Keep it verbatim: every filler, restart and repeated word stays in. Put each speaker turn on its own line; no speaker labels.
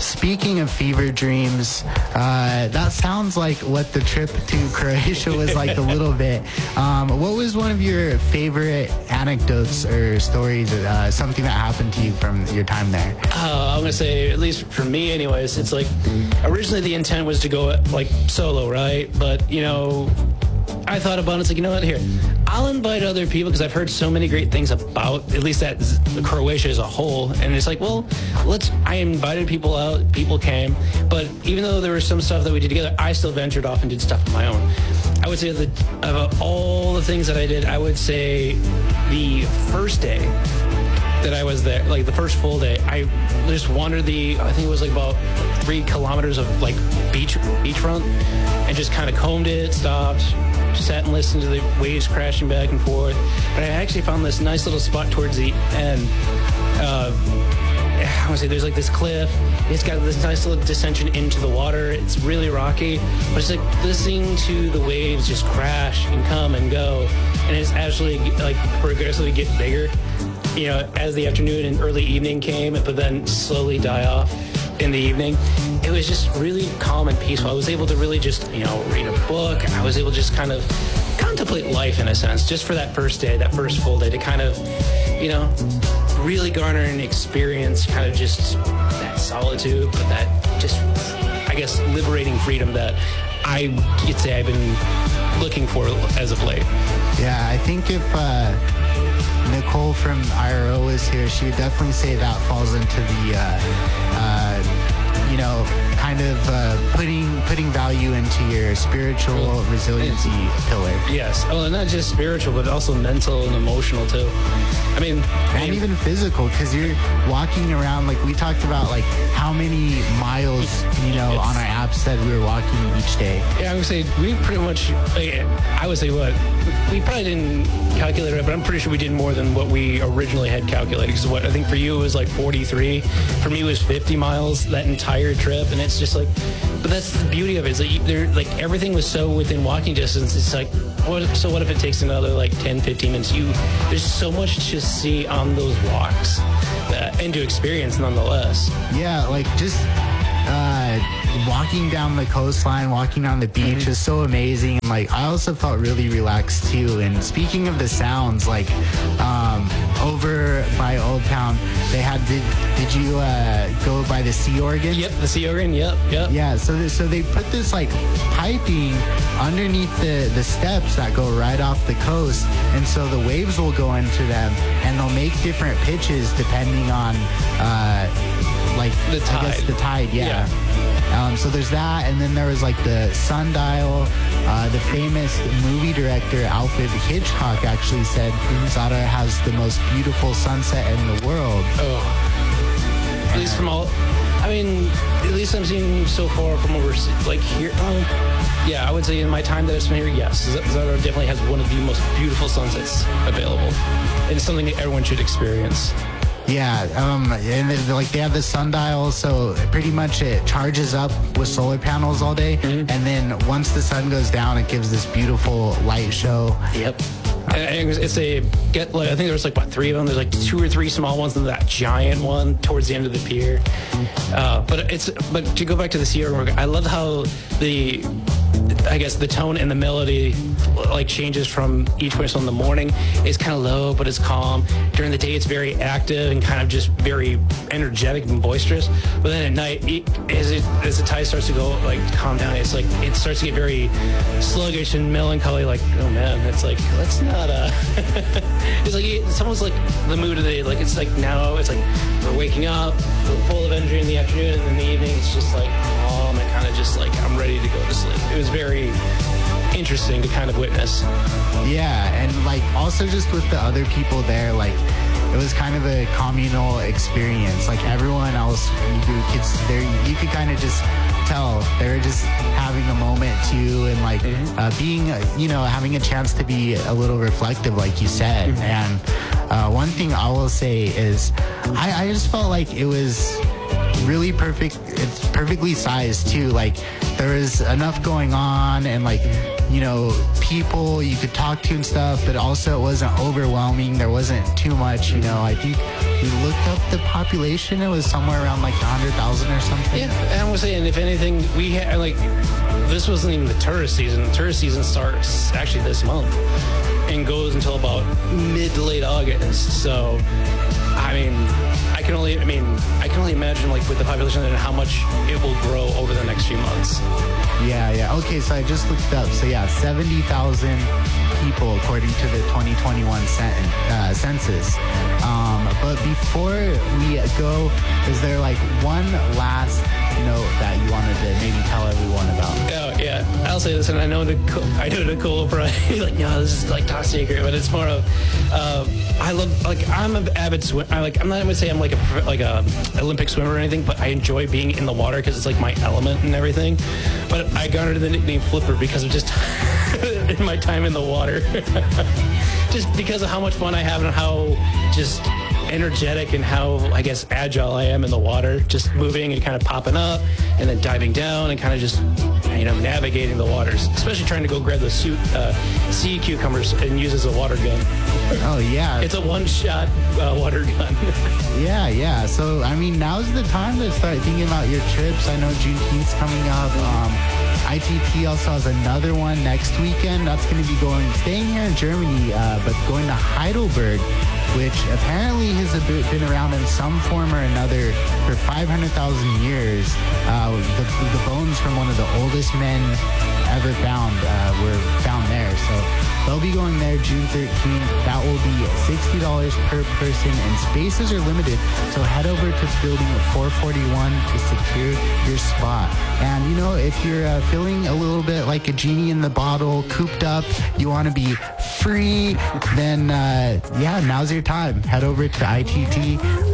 speaking of fever dreams, uh, that sounds like what the trip to Croatia was like a little bit. Um, what was one of your favorite anecdotes or stories, uh, something that happened to you from your time there?
Uh, I'm going to say, at least for me anyways, it's like originally the intent was to go like solo, right? But, you know, I thought about it. It's like, you know what, here, I'll invite other people because I've heard so many great things about at least that Croatia as a whole. And it's like, well, let's, I invited people out, people came. But even though there was some stuff that we did together, I still ventured off and did stuff on my own. I would say that of all the things that I did, I would say the first day that I was there, like the first full day, I just wandered the, I think it was like about three kilometers of like beach beachfront and just kind of combed it, stopped, sat and listened to the waves crashing back and forth. But I actually found this nice little spot towards the end. Uh, I want to say there's like this cliff. It's got this nice little descension into the water. It's really rocky, but it's like listening to the waves just crash and come and go, and it's actually like progressively get bigger, you know, as the afternoon and early evening came, but then slowly die off in the evening. It was just really calm and peaceful. I was able to really just, you know, read a book. I was able to just kind of contemplate life in a sense, just for that first day, that first full day, to kind of, you know, really garner and experience kind of just that solitude, but that just, I guess, liberating freedom that I could say I've been looking for as of late.
Yeah, I think if uh, Nicole from I R O was here, she would definitely say that falls into the, uh, uh, you know, kind of uh, putting putting value into your spiritual resiliency pillar.
Yes. Well, not just spiritual, but also mental and emotional too. I mean,
and
I mean,
even physical, because you're walking around, like we talked about, like how many miles, you know, on our app said we were walking each day.
Yeah, I would say we pretty much, like, I would say what, we probably didn't calculate it, but I'm pretty sure we did more than what we originally had calculated. Because what I think for you it was like forty-three, for me it was fifty miles that entire trip, and it's just like, but that's the beauty of it. It's like, there, like everything was so within walking distance. It's like, what, so what if it takes another like ten, fifteen minutes? You, there's so much to see on those walks that, and to experience nonetheless.
Yeah, like just uh, walking down the coastline, walking down the beach mm-hmm. is so amazing. And like, I also felt really relaxed too. And speaking of the sounds, like um, over by Old Town, they had, did, did you uh, go by the sea organ?
Yep, the sea organ, yep, yep.
Yeah, so th- so they put this like piping underneath the, the steps that go right off the coast, and so the waves will go into them, and they'll make different pitches depending on uh, like
the tide.
I guess the tide, yeah. yeah. Um, so there's that, and then there was like the sundial. Uh, the famous movie director Alfred Hitchcock actually said Zadar has the most beautiful sunset in the world.
Oh, at least from all, I mean, at least I'm seeing so far from overseas, like here. Um, yeah, I would say in my time that I've spent here, yes, Zadar definitely has one of the most beautiful sunsets available, and it's something that everyone should experience.
Yeah, um, and they, like they have the sundial, so pretty much it charges up with solar panels all day, mm-hmm. and then once the sun goes down, it gives this beautiful light show.
Yep. And it's a get. Like, I think there's like what three of them. There's like two or three small ones, and that giant one towards the end of the pier. Uh, but it's but to go back to the sea organ, I love how the, I guess the tone and the melody like changes from each whistle. In the morning it's kind of low, but it's calm. During the day it's very active and kind of just very energetic and boisterous. But then at night, it, as it as the tide starts to go like calm down, it's like it starts to get very sluggish and melancholy. Like, oh man, it's like let's not. Uh, it's like it's almost like the mood of the day. Like it's like now it's like we're waking up, we're full of energy in the afternoon, and in the evening it's just like calm and kind of just like I'm ready to go to sleep. It was very interesting to kind of witness.
Yeah, and like also just with the other people there, like it was kind of a communal experience. Like everyone else, you could there, you could kind of just tell they were just having a moment too, and like mm-hmm. uh, being, you know, having a chance to be a little reflective, like you said. Mm-hmm. And uh, one thing I will say is, I, I just felt like it was really perfect. It's perfectly sized too. Like there was enough going on, and like, you know, people you could talk to and stuff, but also it wasn't overwhelming. There wasn't too much, you know. I think we looked up the population. It was somewhere around like one hundred thousand or something.
Yeah, and I was saying, if anything, we had, like, this wasn't even the tourist season. The tourist season starts actually this month and goes until about mid to late August. So, I mean, I can only, I mean, I can only imagine, like, with the population and how much it will grow over the next few months.
Yeah, yeah. Okay, so I just looked up. So, yeah, seventy thousand people according to the twenty twenty-one cen- uh, census. Um, but before we go, is there, like, one last note that you wanted to maybe tell everyone about?
Oh, yeah. I'll say this, and I know Nicole, I know Nicole will probably like, no, this is, like, top secret, but it's more of, uh, I love, like, I'm an avid swimmer. I like, I'm not going to say I'm like a like a Olympic swimmer or anything, but I enjoy being in the water because it's like my element and everything. But I garnered the nickname Flipper because of just in my time in the water. Just because of how much fun I have and how just energetic and how, I guess, agile I am in the water, just moving and kind of popping up and then diving down and kind of just, you know, navigating the waters, especially trying to go grab the suit, uh, sea cucumbers and use as a water gun.
Oh, yeah.
It's a one-shot uh, water gun.
Yeah, yeah. So, I mean, now's the time to start thinking about your trips. I know Juneteenth's coming up. Um, I T T also has another one next weekend. That's going to be going, staying here in Germany, uh, but going to Heidelberg, which apparently has been around in some form or another for five hundred thousand years. Uh, the, the bones from one of the oldest men ever found uh, were found there. So they'll be going there June thirteenth. That will be sixty dollars per person, and spaces are limited. So head over to building four forty-one to secure your spot. And, you know, if you're uh, feeling a little bit like a genie in the bottle, cooped up, you want to be free, then, uh, yeah, now's your time. Head over to I T T